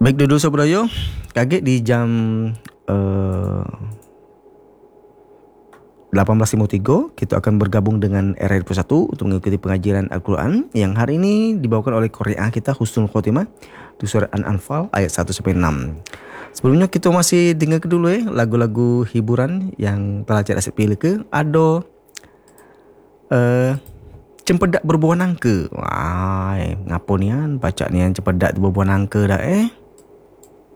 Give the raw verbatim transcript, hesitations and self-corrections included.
Baik dulu Sobrayo, kaget di jam uh, delapan belas lima puluh tiga kita akan bergabung dengan R R dua puluh satu untuk mengikuti pengajian Al-Quran yang hari ini dibawakan oleh Qari'ah kita Husnul Khotimah di surah An-Anfal ayat satu sampai enam. Sebelumnya kita masih dengar ke dulu eh lagu-lagu hiburan yang pelajar asyik pilih ke. Ada uh, Cempedak Berbuah Nangka. Wah, ngapa ni kan baca ni yang Cempedak Berbuah Nangka dah eh.